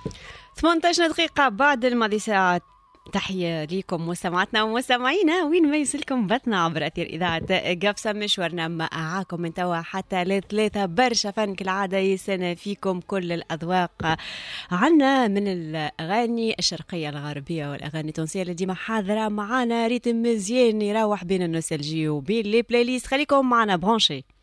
18 دقيقة بعد الماضي ساعة. تحية ليكم مستمعاتنا ومستمعينا وين ما يسلكم بثنا عبر أثير إذاعة قفصة. مشوارنا معاكم من توا حتى لثلاثة. برشا فن كالعادة يسنى فيكم كل الأذواق. عنا من الأغاني الشرقية الغربية والأغاني التونسية اللي ديما حاضرة معانا ريتم مزيان يروح بين النوستالجي وبين لي بلاي ليست. خليكم معنا برونشي.